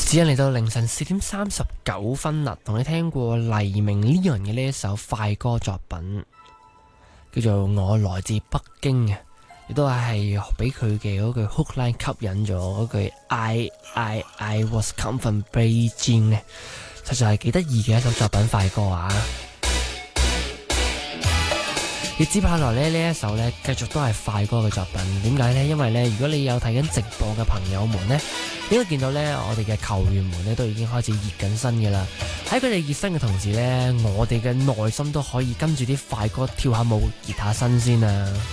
只係嚟到凌晨4:39啦，同你聽過黎明 Leon 嘅呢一首快歌作品，叫做《我來自北京》嘅，亦都係俾佢嘅嗰句 hook line 吸引咗，嗰句 I was come from Beijing 咧，實在係幾得意嘅一首作品快歌啊！而接下來呢一首呢，繼續都係快歌嘅作品。點解呢？因為呢，如果你有睇緊直播嘅朋友們呢，應該見到呢，我哋嘅球員們呢，都已經開始熱緊身嘅啦。喺佢哋熱身嘅同時呢，我哋嘅內心都可以跟住啲快歌跳下舞，熱下身先啊！